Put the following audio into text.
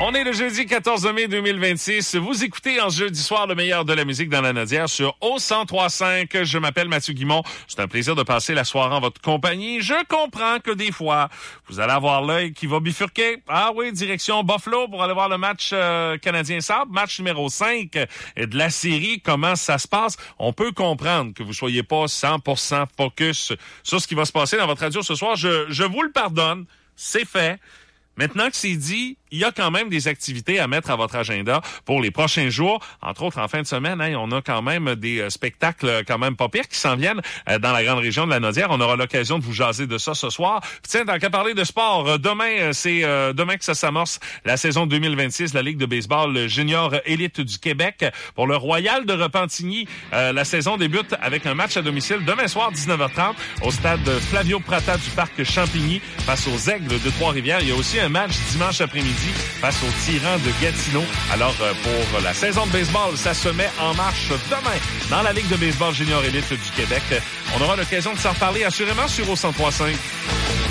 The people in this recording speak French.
On est le jeudi 14 mai 2026. Vous écoutez en jeudi soir le meilleur de la musique dans la Nodière sur O103.5. Je m'appelle Mathieu Guimont. C'est un plaisir de passer la soirée en votre compagnie. Je comprends que des fois, vous allez avoir l'œil qui va bifurquer. Ah oui, direction Buffalo pour aller voir le match Canadien-Sabre, match numéro 5 de la série. Comment ça se passe? On peut comprendre que vous soyez pas 100% focus sur ce qui va se passer dans votre radio ce soir. Je vous le pardonne. C'est fait. Maintenant que c'est dit, il y a quand même des activités à mettre à votre agenda pour les prochains jours. Entre autres, en fin de semaine, on a quand même des spectacles quand même pas pires qui s'en viennent dans la grande région de la Nodière. On aura l'occasion de vous jaser de ça ce soir. Puis tiens, tant qu'à parler de sport, demain, c'est demain que ça s'amorce la saison 2026 de la Ligue de baseball junior élite du Québec. Pour le Royal de Repentigny, la saison débute avec un match à domicile demain soir, 19h30, au stade Flavio Prata du Parc Champigny face aux Aigles de Trois-Rivières. Il y a aussi un match dimanche après-midi face aux Tyrans de Gatineau. Alors, pour la saison de baseball, ça se met en marche demain dans la Ligue de baseball junior élite du Québec. On aura l'occasion de s'en reparler assurément sur O103.5.